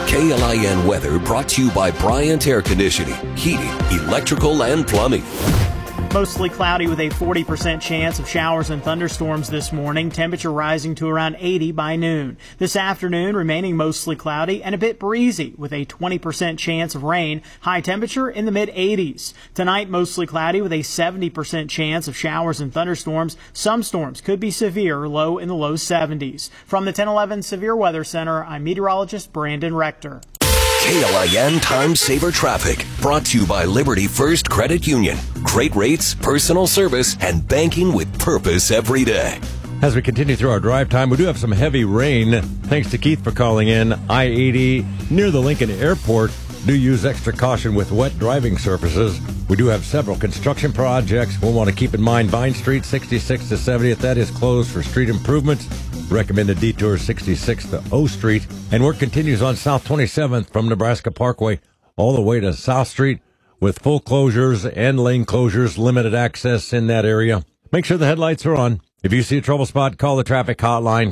KLIN weather brought to you by Bryant Air Conditioning, Heating, Electrical, and Plumbing. Mostly cloudy with a 40% chance of showers and thunderstorms this morning. Temperature rising to around 80 by noon. This afternoon remaining mostly cloudy and a bit breezy with a 20% chance of rain. High temperature in the mid-80s. Tonight mostly cloudy with a 70% chance of showers and thunderstorms. Some storms could be severe, low in the low 70s. From the 1011 Severe Weather Center, I'm meteorologist Brandon Rector. KLIN Time Saver Traffic, brought to you by Liberty First Credit Union. Great rates, personal service, and banking with purpose every day. As we continue through our drive time, we do have some heavy rain. Thanks to Keith for calling in. I-80 near the Lincoln Airport. Do use extra caution with wet driving surfaces. We do have several construction projects. We'll want to keep in mind Vine Street 66 to 70th. That is closed for street improvements. Recommended detour 66 to O Street. And work continues on South 27th from Nebraska Parkway all the way to South Street with full closures and lane closures, limited access in that area. Make sure the headlights are on. If you see a trouble spot, call the traffic hotline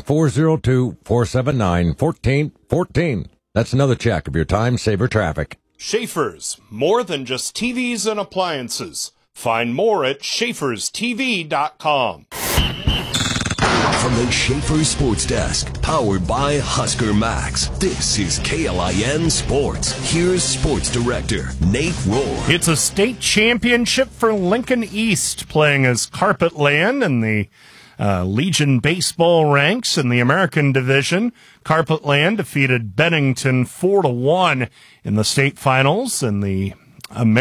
402-479-1414. That's another check of your Time Saver Traffic. Schaefer's, more than just TVs and appliances. Find more at schaeferstv.com. From the Schaefer Sports Desk, powered by Husker Max, this is KLIN Sports. Here's Sports Director Nate Rohr. It's a state championship for Lincoln East, playing as Carpetland in the Legion baseball ranks in the American Division. Carpetland defeated Bennington 4-1 in the state finals in the